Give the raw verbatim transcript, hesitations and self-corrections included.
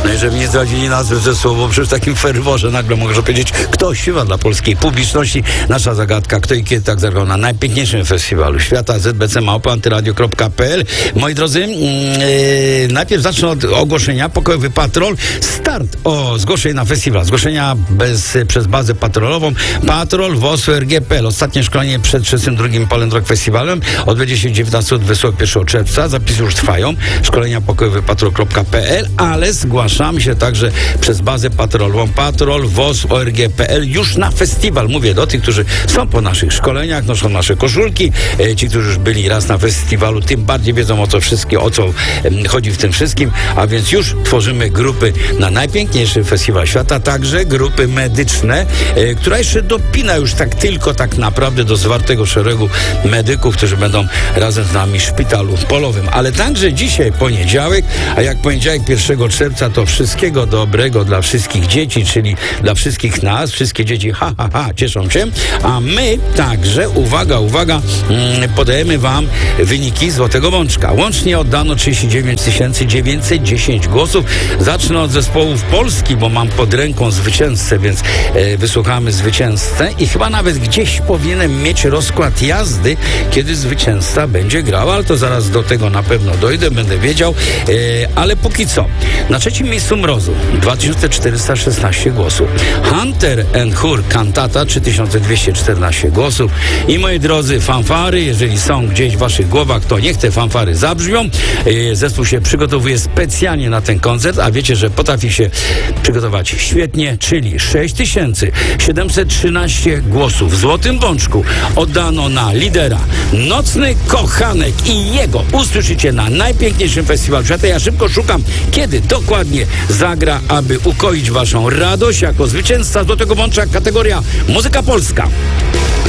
No i żeby nie zdradzili nazwy zespołu, bo przecież w takim ferworze nagle można powiedzieć, kto śpiewa dla polskiej publiczności. Nasza zagadka, kto i kiedy tak zagrał na najpiękniejszym festiwalu świata, z b c małpa antyradio kropka p l. Moi drodzy, yy, najpierw zacznę od ogłoszenia. Pokojowy patrol. Start o zgłoszeń na festiwal. Zgłoszenia bez, przez bazę patrolową. Patrol w o s o r g kropka p l. Ostatnie szkolenie przed trzydziestym drugim Poland Rock Festiwalem odbędzie się dziewiętnastego do dwudziestego pierwszego czerwca. Zapisy już trwają. Szkolenia pokojowy patrol kropka p l, ale zgłaszamy się także przez bazę patrolową. Patrol w o s o r g kropka p l już na festiwal. Mówię do tych, którzy są po naszych szkoleniach, noszą nasze koszulki. E, ci, którzy już byli raz na festiwalu, tym bardziej wiedzą o co wszystkie, o co e, chodzi w tym wszystkim. A więc już tworzymy grupy na najpiękniejszy festiwal świata, także grupy medyczne, e, która jeszcze dopina już tak tylko tak naprawdę do zwartego szeregu medyków, którzy będą razem z nami w szpitalu polowym. Ale także dzisiaj poniedziałek, a jak poniedziałek pierwszego czerwca, to wszystkiego dobrego dla wszystkich dzieci, czyli dla wszystkich nas, wszystkie dzieci ha, ha, ha, cieszą się, a my także, uwaga, uwaga, mm, podajemy wam wyniki Złotego Bączka. Łącznie oddano trzydzieści dziewięć tysięcy dziewięćset dziesięć głosów. Zacznę od zespołów Polski, bo mam pod ręką zwycięzcę, więc e, wysłuchamy zwycięzcę i chyba nawet gdzieś powinienem mieć rozkład jazdy, kiedy zwycięzca będzie grał, ale to zaraz do tego na pewno dojdę, będę wiedział, e, ale póki co. Na trzecim miejscu Mrozu dwa tysiące czterysta szesnaście głosów. Hunter and Hur Kantata trzy tysiące dwieście czternaście głosów. I moi drodzy, fanfary, jeżeli są gdzieś w waszych głowach, to niech te fanfary zabrzmią. E, zespół się przygotowuje specjalnie na ten koncert, a wiecie, że potrafi się przygotować świetnie, czyli sześć tysięcy siedemset trzynaście głosów w Złotym Bączku oddano na lidera Nocny Kochanek i jego usłyszycie na najpiękniejszym festiwalu świata. Ja szybko szukam, kiedy dokładnie zagra, aby ukoić waszą radość jako zwycięzca Złotego Bączka, kategoria Muzyka Polska.